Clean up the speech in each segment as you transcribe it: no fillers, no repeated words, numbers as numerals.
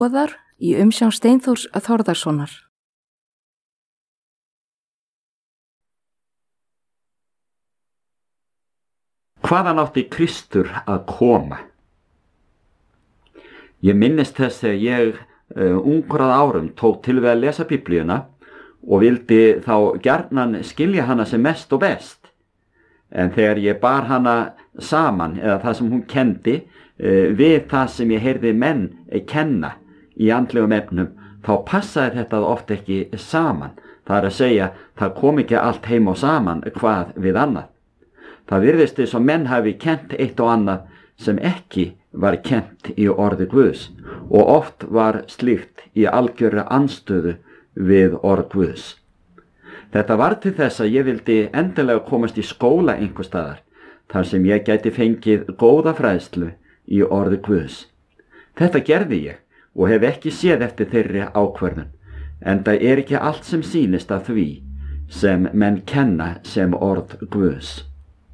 Boðar í umsjá Steinþórs Þórðarsonar. Hvaðan átti Kristur að koma? Ég minnist þess þegar ég ungur að árum tók til við að lesa Biblíuna og vildi þá gjarnan skilja hana sem mest og best. En þegar ég bar hana saman, eða það sem hún kendi, við það sem ég heyrði menn kenna í andlegum efnum, þá passaði þetta oft ekki saman. Það er að segja, það kom ekki allt heim og saman hvað við annað. Það virðist þess að menn hafi kent eitt og annað sem ekki var kent í orði Guðs og oft var slíkt í algjörri andstöðu við orð Guðs. Þetta var til þess að ég vildi endilega komast í skóla einhvers staðar, þar sem ég gæti fengið góða fræðslu í orði Guðs. Þetta gerði ég og hef ekki séð eftir þeirri ákvörðun, enda ekki allt sem sýnist af því sem menn kenna sem orð Guðs.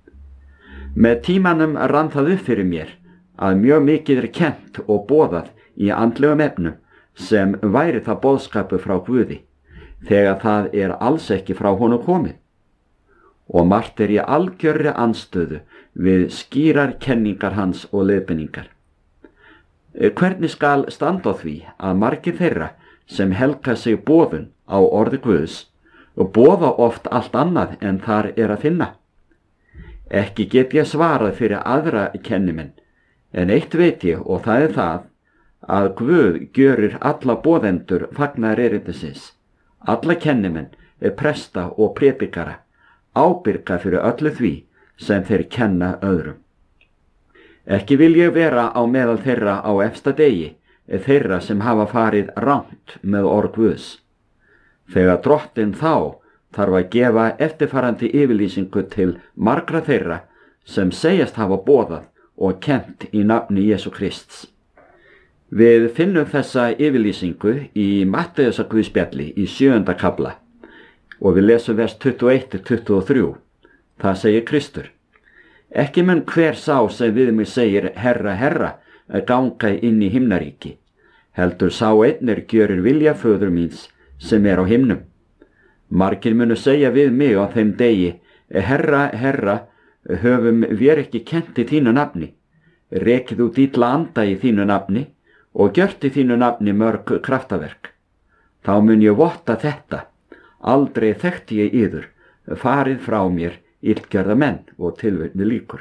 Með tímanum rann það upp fyrir mér að mjög mikið kennt og boðað í andlegum efnum sem væri það boðskapu frá Guði, þegar það alls ekki frá honum komið. Og margt í algjörri andstöðu við skýrar kenningar hans og leiðbeiningar. Hvernig skal standa á því að margir þeirra sem helga sig boðun á orði Guðs og boða oft allt annað en þar að finna? Ekki get ég svarað fyrir aðra kennimenn, en eitt veit ég og það það að Guð gjörir alla boðendur fagnaðarerindisins, alla kennimenn, presta og prédikara, ábyrga fyrir öllu því sem þeir kenna öðrum. Ekki vil ég vera á meðal þeirra á efsta degi, þeirra sem hafa farið rangt með orð Guðs. Þegar Drottinn þá þarf að gefa eftirfarandi yfirlýsingu til margra þeirra sem segjast hafa boðað og kennt í nafni Jesú Krists. Við finnum þessa yfirlýsingu í Matteusar Guðspjalli í 7. kafla og við lesum vers 21-23. Það segir Kristur: Ekki mun hver sá sem við mig segir Herra, Herra, ganga inn í himnaríki, heldur sá einn gjörir vilja föður míns sem á himnum. Margir munu segja við mig á þeim degi: Herra, Herra, höfum við ekki kennt í þínu nafni, rekið út illa anda í þínu nafni og gjört í þínu nafni mörg kraftaverk. Þá mun ég votta þetta: aldrei þekkti ég yður, farið frá mér, illgjörða menn, og tilvitni lýkur.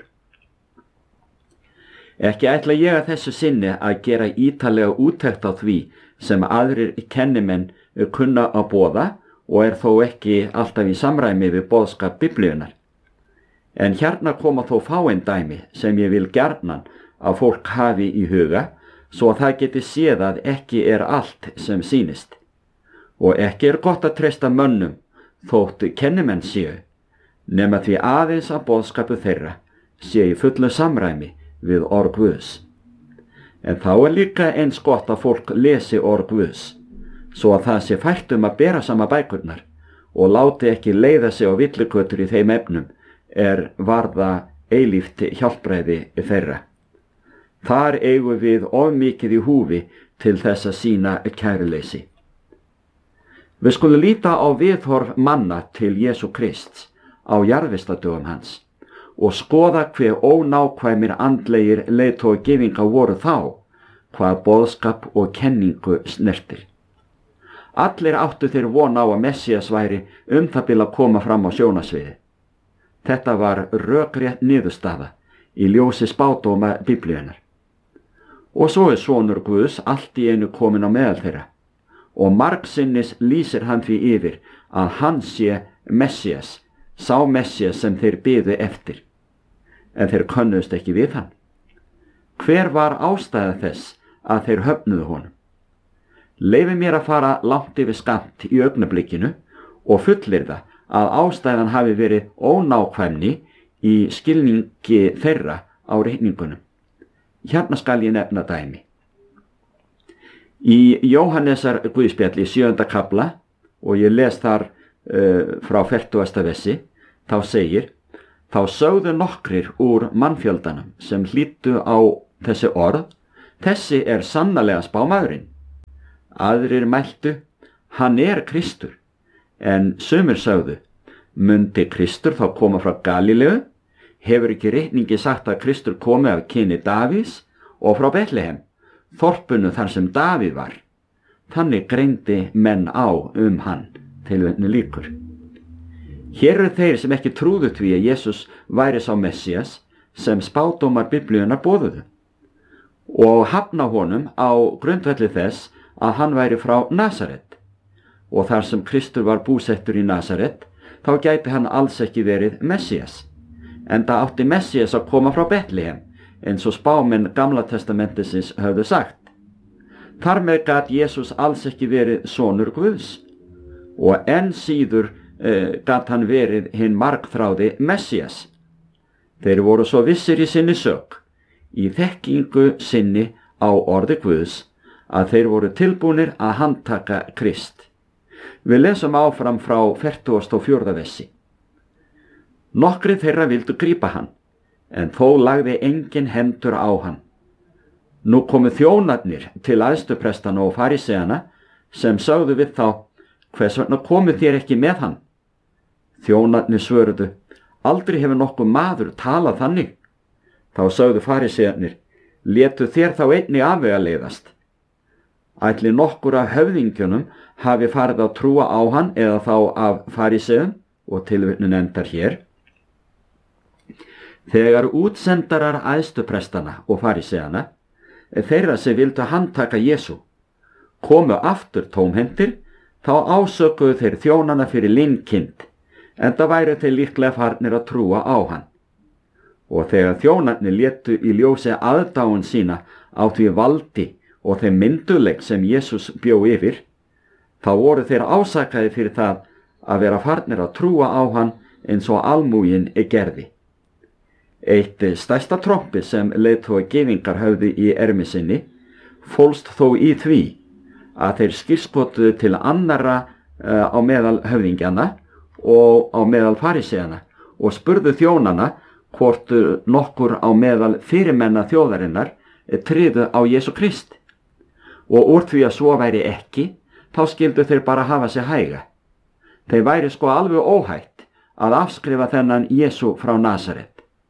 Ekki ætla ég að þessu sinni að gera ítarlega úttekt á því sem aðrir kennimenn kunna að boða og þó ekki alltaf í samræmi við boðskap Biblíunnar. En hérna koma þó fáein dæmi sem ég vil gjarnan að fólk hafi í huga, svo að það geti séð að ekki allt sem sýnist. Og ekki gott að treysta mönnum þótt kennimenn séu, nema því aðeins að boðskapu þeirra sé í fullu samræmi við orð Guðs. En þá líka eins gott að fólk lesi orð Guðs, svo að það sé fært að bera sama bækurnar og láti ekki leiða sig á villigötur í þeim efnum varða eilíft hjálpræði þeirra. Þar eigum við of mikið í húfi til þess að sýna kæruleysi. Við skulum líta á viðhorf manna til Jesú Krists á jarðvistadögum hans og skoða hve ónákvæmir andlegir leiðtogagyðinga voru þá, hvað boðskap og kenningu snertir. Allir áttu þeir von á að Messías væri það bil að koma fram á sjónarsviði. Þetta var rökrétt niðurstaða í ljósi spádóma Biblíunnar. Og svo sonur Guðs allt í einu kominn á meðal þeirra og margsinnis lýsir hann því yfir að hann sé Messías, sá Messías sem þeir biðu eftir, en þeir könnuðust ekki við hann. Hver var ástæða þess að þeir höfnuðu honum? Leyfi mér að fara langt yfir skammt í augnablikinu og fullyrða að ástæðan hafi verið ónákvæmni í skilningi þeirra á reikningunum. Hérna skal ég nefna dæmi. Í Jóhannesar Guðspjalli í 7. kafla, og ég les þar frá 40. versi, þá segir: Þá sögðu nokkrir úr mannfjöldanum sem hlýddu á þessi orð: Þessi sannarlega spámaðurinn. Aðrir mæltu, hann Kristur, en sumir sögðu, mundi Kristur þá koma frá Galíleu? Hefur ekki ritningi sagt að Kristur komi af kyni Davíðs og frá Betlehem, þorpinu þar sem Davíð var? Þannig greindi menn á hann, tilvitnun lýkur. Hér eru þeir sem ekki trúðu því að Jesús væri sá Messías sem spádómar Biblíunnar boðuðu og hafna honum á grundvelli þess að hann væri frá Nasaret, og þar sem Kristur var búsettur í Nasaret þá gæti hann alls ekki verið Messías, enda átti Messías að koma frá Betlehem eins og spámenn Gamla testamentisins höfðu sagt. Þar með gat Jesús alls ekki verið sonur Guðs og enn síður gat hann verið hinn margþráði Messías. Þeir voru svo vissir í sinni sök, í þekkingu sinni á orði Guðs, að þeir voru tilbúnir að handtaka Krist. Við lesum áfram frá 44. versi. Nokkrir þeirra vildu grípa hann, en þó lagði enginn hendur á hann. Nú komu þjónarnir til æðstuprestana og fariseana sem sögðu við þá, hvers vegna komu þér ekki með hann? Þjónarnir svöruðu, aldrei hefur nokkuð maður talað þannig. Þá sögðu farisearnir, létu þér þá einnig afvegaleiðast. Ætli nokkur af höfðingjunum hafi farið að trúa á hann eða þá af fariseum, og tilvitnun endar hér. Þegar útsendarar æðstuprestana og fariseana, þeirra sem vildu handtaka Jesú, komu aftur tómhentir, þá ásökuðu þeir þjónana fyrir linkind, enda væru þeir líklega farnir að trúa á hann. Og þegar þjónarnir létu í ljósi aðdáun sína á því valdi og þeim mynduleik sem Jesús bjó yfir, þá voru þeir ásakaði fyrir það að vera farnir að trúa á hann eins og almúgin gerði. Eitt stærsta trompi sem leiðtoga gyðingar höfðu í ermi sinni fólst þó í því að þeir skírskotuðu til annarra á meðal höfðingjana og á meðal fariseana og spurðu þjónana hvort nokkur á meðal fyrirmenna þjóðarinnar tryðu á Jesú Krist. Og úr því að svo væri ekki, þá skildu þeir bara hafa sig hæga. Þeir væri sko alveg óhætt að afskrifa þennan Jesú frá Nasaret.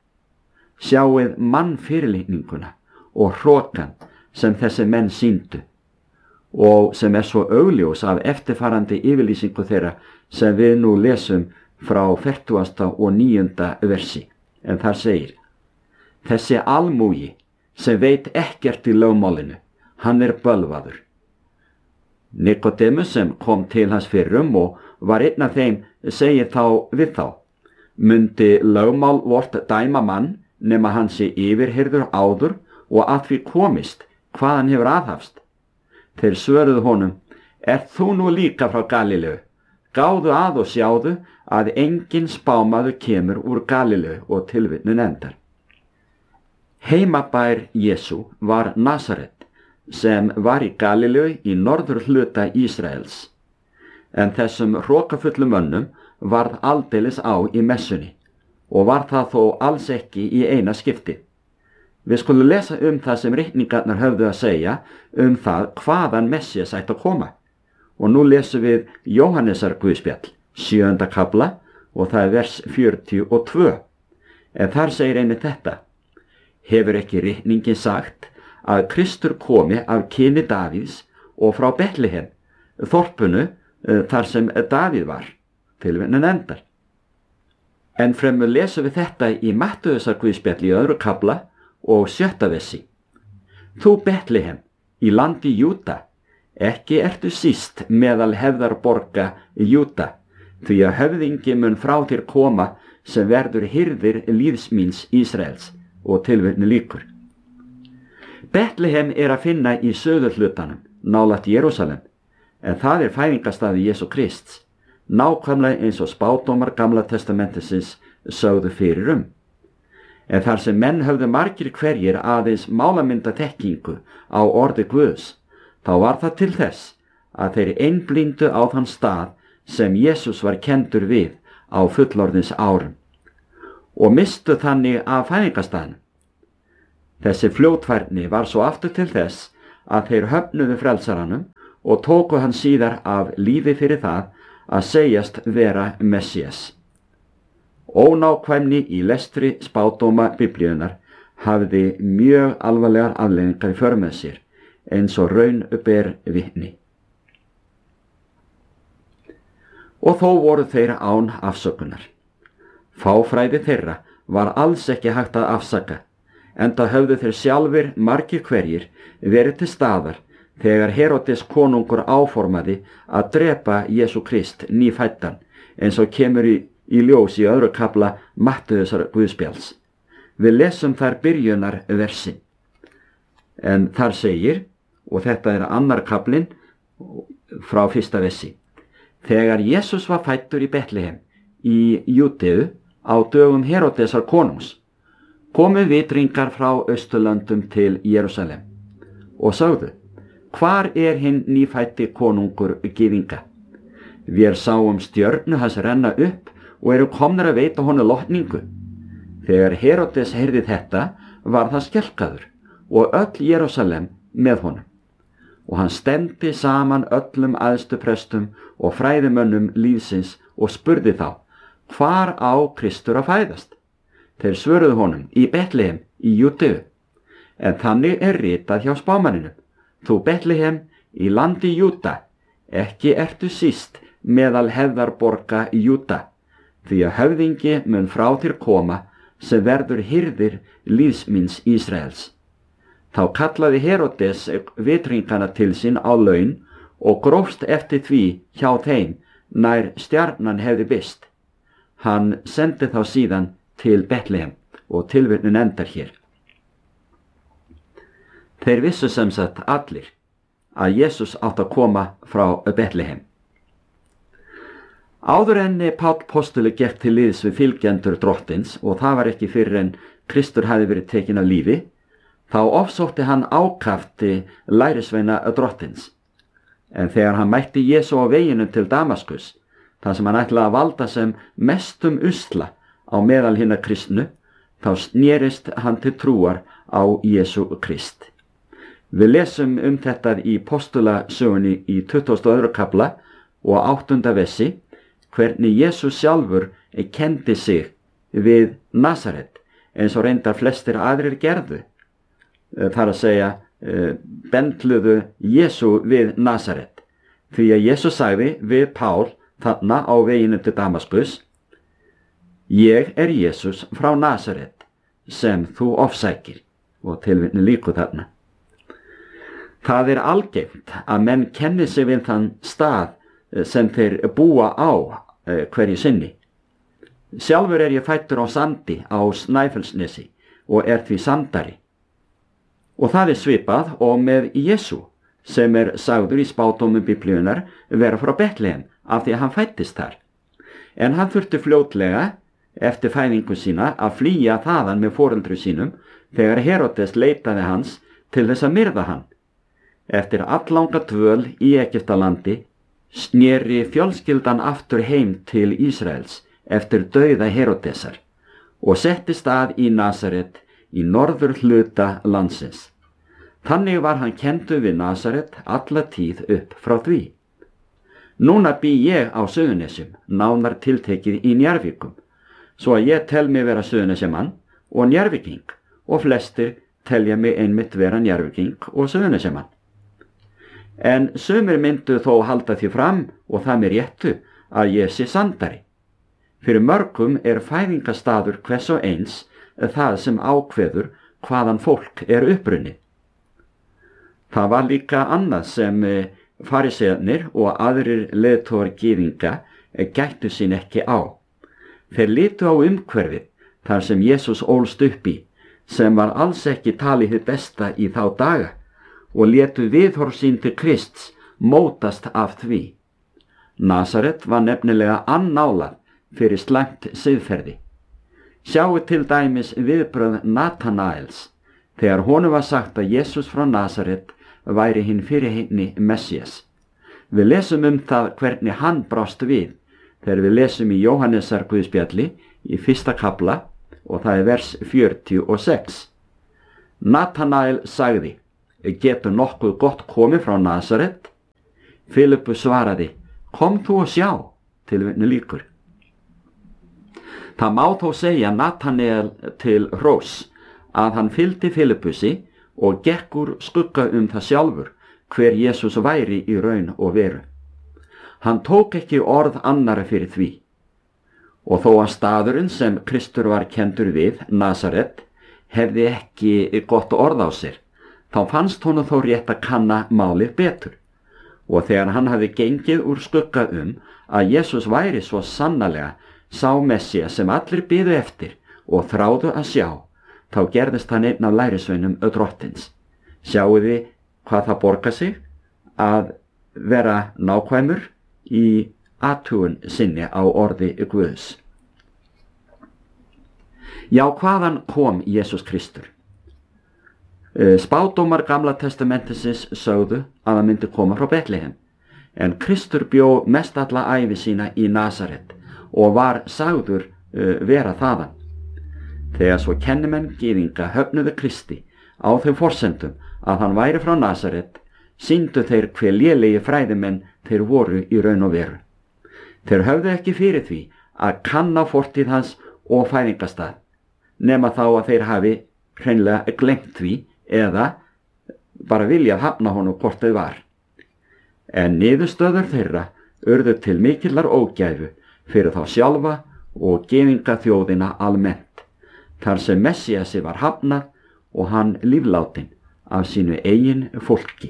Sjáið mannfyrirlitninguna og hrokan sem þessi menn sýndu og sem svo augljós af eftirfarandi yfirlýsingu þeirra sem við nú lesum frá 40. og 9. versi. En þar segir, þessi almúgi sem veit ekkert í lögmálinu, hann bölvaður. Nikodemus sem kom til hans fyrrum og var einn af þeim segir þá við þá, mundi lögmál vort dæma mann nema hann sé yfirheyrður áður og að því komist hvað hann hefur aðhafst. Þeir svöruðu honum, þú nú líka frá Galíleu? Gáðu að og sjáðu að engin spámaður kemur úr Galíleu, og tilvitnun endar. Heimabær Jesú var Nasaret, sem var í Galíleu í norður hluta Ísraels. En þessum hrokafullum mönnum varð aldeilis á í messunni, og var það þó alls ekki í eina skipti. Við skulum lesa það sem ritningarnar höfðu að segja það hvaðan Messías ætti að koma. Og nú lesum við Jóhannesar Guðspjall, 7. kafla, og það vers 42. En þar segir einnig þetta, hefur ekki ritningin sagt að Kristur komi af kyni Davíðs og frá Betlehem, þorpinu þar sem Davíð var, tilvitnun endar. En fremur lesum við þetta í Mattheusar Guðspjalli í 2. kafla og 7. versi. Þú Betlehem, í landi Júda, ekki ertu síst meðal hefðarborga Júda, því að höfðingi mun frá þér koma sem verður hirðir lífs míns Ísraels, og tilvitnun lýkur. Betlehem að finna í suðurhlutanum, nálægt Jerúsalem, en það fæðingarstaður Jesú Krists, nákvæmlega eins og spádómar Gamla testamentisins sögðu fyrir En þar sem menn höfðu margir hverjir aðeins málamynda þekkingu á orði Guðs, þá var það til þess að þeir einblíndu á þann stað sem Jesús var kenndur við á fullorðins árum og mistu þannig af fæðingarstaðnum. Þessi fljótfærni var svo aftur til þess að þeir höfnuðu frelsaranum og tóku hann síðar af lífi fyrir það að segjast vera Messias. Ónákvæmni í lestri spádóma Biblíunnar hafði mjög alvarlegar afleiðingar í för með sér, eins og raun ber vitni. Og þó voru þeir án afsökunar. Fáfræði þeirra var alls ekki hægt að afsaka, enda höfðu þeir sjálfir margir hverjir verið til staðar þegar Heródes konungur áformaði að drepa Jesú Krist nýfæddan, eins og kemur í ljós í öðru kafla Mattheusar Guðspjalls. Við lesum þar byrjunar versin. En þar segir, og þetta er annar kaflinn frá fyrsta versi: Þegar Jesús var fæddur í Betlehem í Júdeu á dögum Heródesar konungs, komu vitringar frá Austurlöndum til Jerúsalem og sögðu: Hvar er hinn nýfæddi konungur gyðinga? Vér sáum stjörnu hans renna upp og eru komnir að veita honum lotningu. Þegar Heródes heyrði þetta var það skelkaður og öll Jerúsalem með honum. Og hann stefndi saman öllum æðstu prestum og fræðimönnum lífsins og spurði þá: Hvar á Kristur að fæðast? Þeir svöruðu honum: Í Betlehem í Júdeu. En þannig er ritað hjá spámanninum: Þú Betlehem í landi Júda, ekki ertu síst meðal hefðarborga í Júda, því að höfðingi mun frá þér koma sem verður hirðir lífs míns Ísraels. Þá kallaði Heródes vitringana til sín á laun og grófst eftir því hjá þeim nær stjarnan hefði birst. Hann sendi þá síðan til Betlehem, og tilvitnun endar hér. Þeir vissu sem sagt allir að Jesús átt að koma frá Betlehem. Áður en Páll postuli gekk til liðs við fylgjendur drottins, og það var ekki fyrr en Kristur hafði verið tekinn af lífi, þá ofsótti hann ákafti lærisveina drottins. En þegar hann mætti Jesú á veginum til Damaskus, þar sem hann ætlaði að valda sem mestum usla á meðal hinna kristnu, þá snerist hann til trúar á Jesú Krist. Við lesum þetta í postulasögunni í 22. kafla og 8. versi, hvernig Jesús sjálfur kenndi sig við Nasaret, eins og reyndar flestir aðrir gerðu. Þar að segja, bendluðu Jesú við Nasaret, því að Jesús sagði við Pál þarna á veginu til Damaskus: Ég er Jesús frá Nasaret, sem þú ofsækir. Og tilvitni líku þarna. Það er algengt að menn kenni sig við þann stað sem þeir búa á hverju sinni. Sjálfur er ég fæddur á Sandi á Snæfellsnesi og er því sandari. Og það er svipað og með Jesú, sem er sagður í spádómum Biblíunnar vera frá Betlehem af því að hann fæddist þar. En hann þurfti fljótlega eftir fæðingu sína að flýja þaðan með foreldru sínum þegar Heródes leitaði hans til þess að myrða hann. Eftir alllanga dvöl í Egyptalandi sneri fjölskyldan aftur heim til Ísraels eftir dauða Heródesar og settist að í Nasaret í norður hluta landsins. Þannig var hann kenndur við Nasaret alla tíð upp frá því. Núna bý ég á Suðurnesjum, nánar tiltekið í Njarðvíkum, svo að ég tel mig vera Suðurnesjamann og Njarðvíking, og flestir telja mig einmitt vera Njarðvíking og Suðurnesjamann. En sumir myndu þó halda því fram, og það með réttu, að ég sé sandari. Fyrir mörgum er fæðingastaður hvers og eins það sem ákveður hvaðan fólk er upprunnið. Það var líka annað sem farisearnir og aðrir leiðtogar gyðinga gættu sín ekki á. Þeir litu á umhverfið þar sem Jesús ólst upp í, sem var alls ekki talið hið besta í þá daga, og létu viðhorf sín til Krists mótast af því. Nasaret var nefnilega annálað fyrir slæmt siðferði. Sjáu til dæmis viðbrögð Natanaels þegar honum var sagt að Jesús frá Nasaret væri hinn fyrirheitni Messias. Við lesum það hvernig hann brást við þegar við lesum í Jóhannesar Guðspjalli í 1. kafla, og það er vers 46. Natanael sagði: Getur nokkuð gott komið frá Nasaret? Filippus svaraði: Kom þú og sjá, tilvitnun lýkur. Það má þó segja Natanael til hróss að hann fylgdi Filippusi og gekk úr skugga það sjálfur hver Jesús væri í raun og veru. Hann tók ekki orð annara fyrir því. Og þó að staðurinn sem Kristur var kenndur við, Nasaret, hefði ekki gott orð á sér, þá fannst honum þó rétt að kanna málið betur. Og þegar hann hafði gengið úr skugga að Jesús væri svo sannarlega sá Messías sem allir biðu eftir og þráðu að sjá, þá gerðist hann einn af lærisveinum drottins. Sjáuði hvað það borgar sig að vera nákvæmur í athugun sinni á orði Guðs. Já, hvaðan kom Jesús Kristur? Spádómar Gamla testamentisins sögðu að hann myndi koma frá Betlehem, en Kristur bjó mest alla ævi sína í Nasaret og var sagður vera þaðan. Þegar svo kennimenn gyðinga höfnuðu Kristi á þeim forsendum að hann væri frá Nasaret, sýndu þeir hve lélegi fræðimenn þeir voru í raun og veru. Þeir höfðu ekki fyrir því að kanna fortíð hans og fæðingastað, nema þá að þeir hafi hreinlega gleymt því eða bara viljað hafna honum hvort þau var. En niðurstöður þeirra urðu til mikillar ógæfu fyrir þá sjálfa og gyðinga þjóðina almennt, þar sem Messíasi var hafnað og hann líflátin af sínu eigin fólki.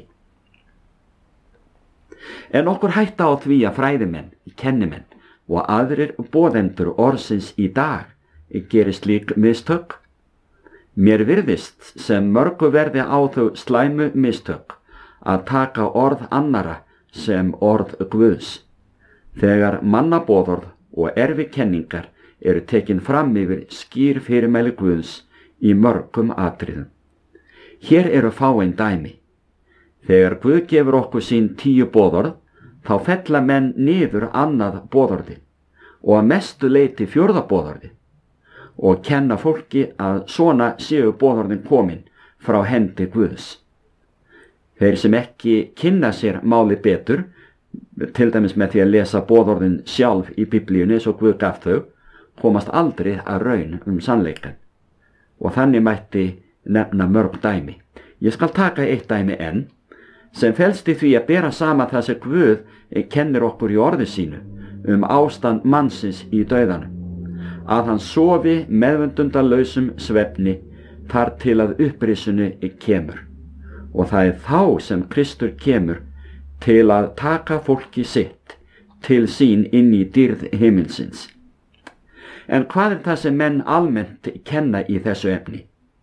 En okkur hætta á því að fræðimenn, kennimenn og aðrir boðendur orðsins í dag geri slík mistök? Mér virðist sem mörgu verði á þau slæmu mistök að taka orð annara sem orð Guðs, þegar mannaboðorð og erfikenningar eru tekin fram yfir skýr fyrirmæli Guðs í mörgum atriðum. Hér eru fáein dæmi. Þegar Guð gefur okkur sín 10 boðorð, þá fella menn niður annað boðorði og að mestu leyti 4. boðorði og kenna fólki að svona séu boðorðin komin frá hendi Guðs. Þeir sem ekki kynna sér máli betur, til dæmis með því að lesa boðorðin sjálf í Biblíunni svo Guð gaf þau, komast aldrei að raun sannleikan. Og þannig mætti nefna mörg dæmi. Ég skal taka eitt dæmi enn, sem felst í því að bera sama það sem Guð kennir okkur í orði sínu ástand mannsins í dauðanum, að hann sofi meðvundundarlausum svefni þar til að upprisunni kemur. Og það er þá sem Kristur kemur til að taka fólki sitt til sín inn í dýrð himminsins. En hvað er það sem menn almennt kenna í þessu efni?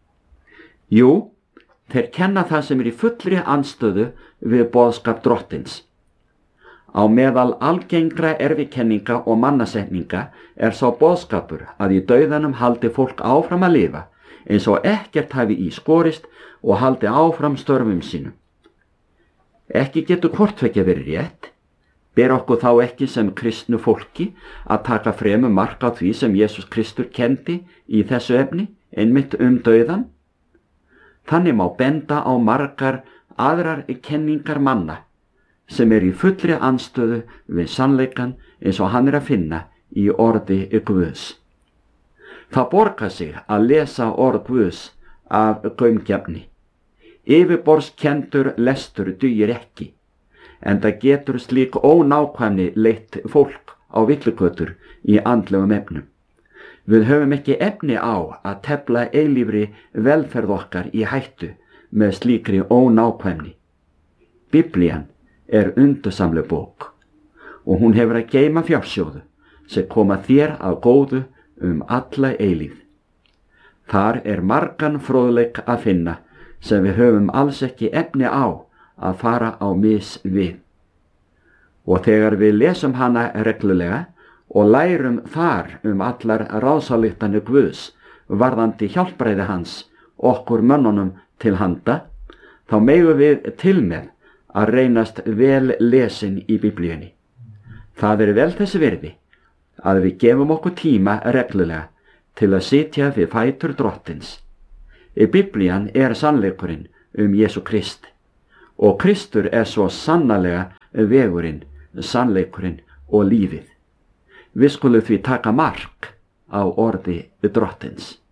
Jú, þeir kenna það sem í fullri andstöðu við boðskap drottins. Á meðal algengra erfikenninga og mannasetninga er sá boðskapur að í dauðanum haldi fólk áfram að lifa eins og ekkert hafi í skorist og haldi áfram störfum sínum. Ekki getur hvortveggja verið rétt. Ber okkur þá ekki sem kristnu fólki að taka fremur mark á því sem Jesús Kristur kendi í þessu efni, einmitt dauðan? Þannig má benda á margar aðrar kenningar manna sem í fullri andstöðu við sannleikan eins og hann að finna í orði Guðs. Það borgar sig að lesa orð Guðs af gaumgæfni. Yfirborðskenndur lestur dugir ekki, en það getur slík ónákvæmni leitt fólk á villigötur í andlegum efnum. Við höfum ekki efni á að tefla eilífri velferð okkar í hættu með slíkri ónákvæmni. Biblían er undursamleg bók og hún hefur að geyma fjársjóðu sem koma þér að góðu alla eilífð. Þar er margan fróðleik að finna sem við höfum alls ekki efni á að fara á mis við. Og þegar við lesum hana reglulega og lærum þar allar ráðsályktanir Guðs varðandi hjálpræði hans okkur mönnunum til handa, þá megum við til með að reynast vel lesin í Biblíunni. Það er vel þess virði að við gefum okkur tíma reglulega til að sitja við fætur drottins. Biblían er sannleikurinn Jesú Krist og Kristur er svo sannarlega vegurinn, sannleikurinn og lífið. Við skulum því taka mark á orði Drottins.